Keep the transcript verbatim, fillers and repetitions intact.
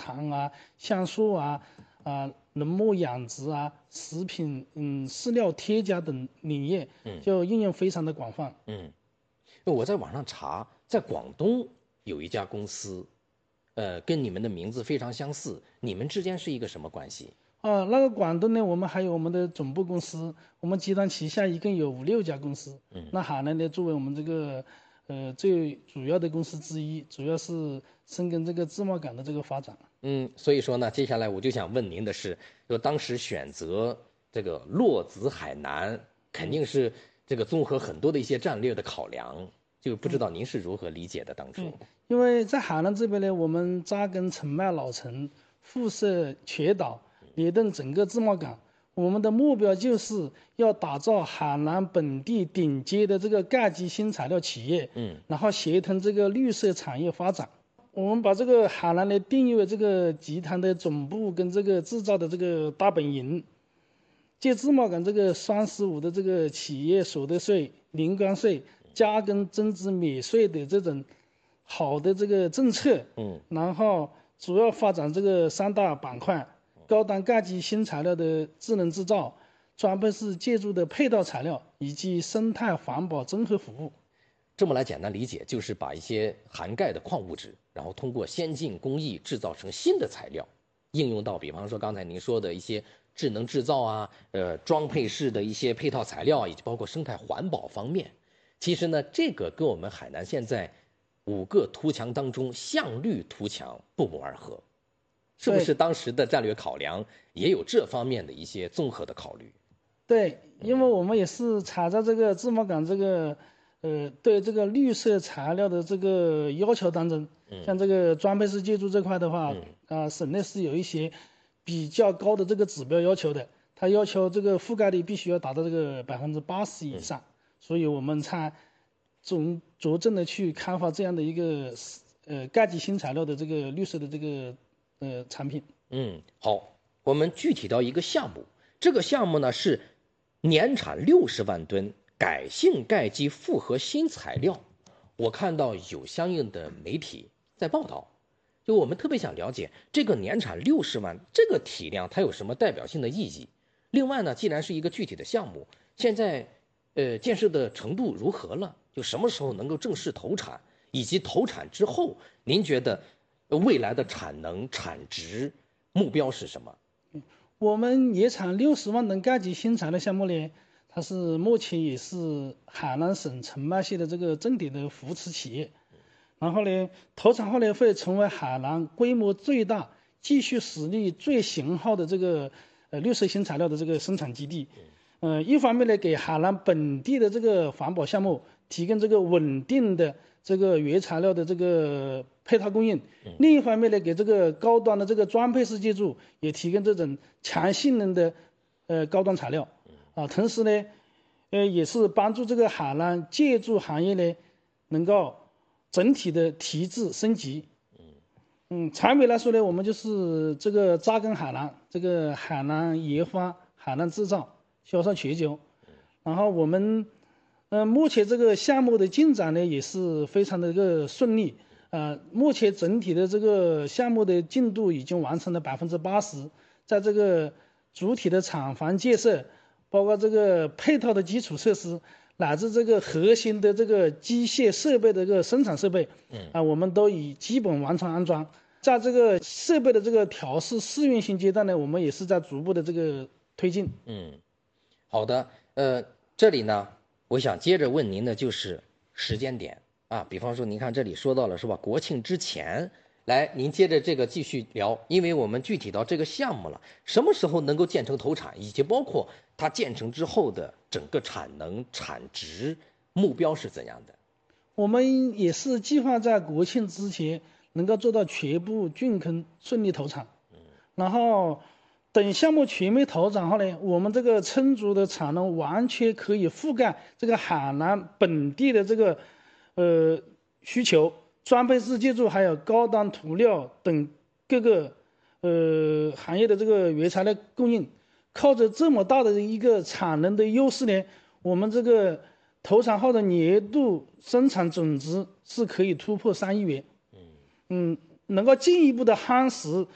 糖啊、橡树啊、啊农牧养殖啊、食品嗯饲料添加等领域，就应用非常的广泛。 嗯，我在网上查，在广东有一家公司，呃，跟你们的名字非常相似，你们之间是一个什么关系？ 啊，那个广东呢，我们还有我们的总部公司，我们集团旗下一共有五六家公司。嗯，那海南呢，作为我们这个呃最主要的公司之一，主要是深耕这个自贸港的这个发展。 嗯，所以说呢，接下来我就想问您的是，说当时选择这个落子海南，肯定是这个综合很多的一些战略的考量，就不知道您是如何理解的当初？ 因为在海南这边呢，我们扎根澄迈老城，辐射全岛，联动整个自贸港。我们的目标就是要打造海南本地顶尖的这个钙基新材料企业，嗯，然后协同这个绿色产业发展。我们把这个海南呢定义为这个集团的总部跟这个制造的这个大本营。借自贸港这个双十五的这个企业所得税、零关税、加工增值免税的这种好的这个政策，嗯，然后主要发展这个三大板块：高端钙基新材料的智能制造、装配式建筑的配套材料以及生态环保综合服务。 这么来简单理解，就是把一些含钙的矿物质，然后通过先进工艺制造成新的材料，应用到比方说刚才您说的一些智能制造啊，呃，装配式的一些配套材料，以及包括生态环保方面。其实呢，这个跟我们海南现在五个图强当中向绿图强不谋而合，是不是当时的战略考量也有这方面的一些综合的考虑？ 对，因为我们也是踩在这个自贸港这个。呃，对这个绿色材料的这个要求当中，嗯、像这个装配式建筑这块的话，啊、嗯呃，省内是有一些比较高的这个指标要求的，它要求这个覆盖率必须要达到这个百分之八十以上，嗯、所以我们才总着重的去开发这样的一个呃钙基新材料的这个绿色的这个呃产品。 嗯，好，我们具体到一个项目，这个项目呢是年产六十万吨。改性钙基复合新材料，我看到有相应的媒体在报道，就我们特别想了解这个年产六十万这个体量它有什么代表性的意义？另外呢，既然是一个具体的项目，现在呃建设的程度如何了？就什么时候能够正式投产？以及投产之后，您觉得未来的产能产值目标是什么？ 我们年产六十万吨钙基新材料项目呢？它是目前也是海南省澄迈县的这个重点的扶持企业，然后呢，投产后呢会成为海南规模最大、继续实力最雄厚的这个呃绿色新材料的这个生产基地。呃，一方面呢给海南本地的这个环保项目提供这个稳定的这个原材料的这个配套供应，另一方面呢给这个高端的这个装配式建筑也提供这种强性能的呃高端材料。啊，同时呢，呃，也是帮助这个海南建筑行业呢，能够整体的提质升级。嗯，长远来说呢，我们就是这个扎根海南，这个海南研发、海南制造，销售全球。然后我们，呃，目前这个项目的进展呢，也是非常的一个顺利。呃，目前整体的这个项目的进度已经完成了百分之八十，在这个主体的厂房建设。包括这个配套的基础设施，乃至这个核心的这个机械设备的这个生产设备，嗯啊，我们都已基本完成安装。在这个设备的这个调试试运行阶段呢，我们也是在逐步的这个推进。 嗯，好的，呃，这里呢，我想接着问您的就是时间点啊，比方说，您看这里说到了是吧？国庆之前。来，您接着这个继续聊，因为我们具体到这个项目了，什么时候能够建成投产，以及包括它建成之后的整个产能、产值目标是怎样的？ 我们也是计划在国庆之前能够做到全部竣工顺利投产，嗯，然后等项目全面投产后呢，我们这个充足的产能完全可以覆盖这个海南本地的这个呃需求。装配式建筑还有高端涂料等各个呃行业的这个原材料供应，靠着这么大的一个产能的优势呢，我们这个投产后的年度生产总值是可以突破三亿元，嗯，能够进一步的夯实